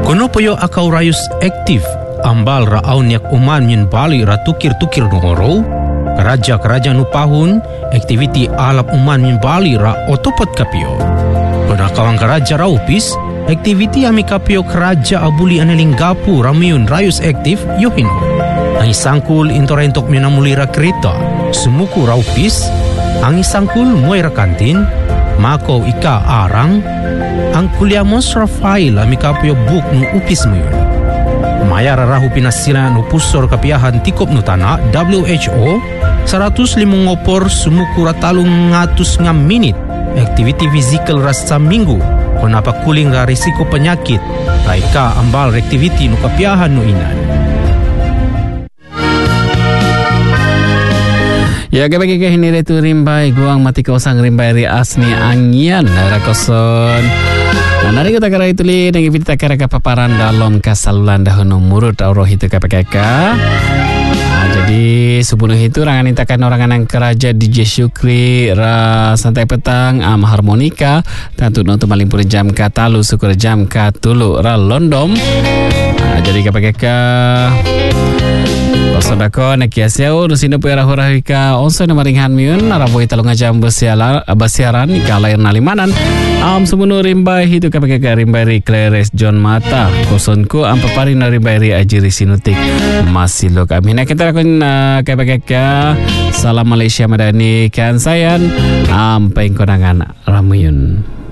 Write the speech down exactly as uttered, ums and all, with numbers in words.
Kono poyo akau rayus aktif ambal raun yak uman min bali ra tukir-tukir nongoro. Keraja-keraja nu pahun aktiviti alap uman min bali ra otopot kapio. Kono kawang keraja raupis aktiviti ami kapio keraja abuli analinggapu ramiun rayus aktif yohino. Ang isangkul intorentok minamulira kereta sumuku raupis. Ang isangkul muay rakantin mako ika arang ang kuliamos Rafael ami kapio buk nu upis muyun. Maya rarahu pinasila nu pusor kapiahan tikop nu tanah W H O seratus lima ngopor sumuku ratalung ngatus ngam minit aktiviti fizikal rasa minggu konapa kuling ra risiko penyakit taika ambal aktiviti nu kapiahan nu inan. Ya bagi ke ini retu rimbai guang mati kausang rimbai ri asni angian rakoson. Nah, nari kita kira itu li dengan kita kira kepaparan dalam kasalulan dahulu murut auroh itu kapakaka. Nah, jadi sebelum itu rangan intakan orang yang keraja D J Syukri ra santai petang am harmonika tentu untuk maling pura jam katalu syukur jam katulu ra londom. Nah, jadi kapakaka Sodako nekiaseo dusino puera horahika onso na maringhan miun araboy talong jam basiala basiaran kalair nalimanan am sumunu rimbai hitu kapake rimbai ri Clares John Mata kosonku am papari na rimbai ri ajiri sinutik masilo kami na kita lakon kapake salam Malaysia madani kan sayan am paingkonangan ramuyun.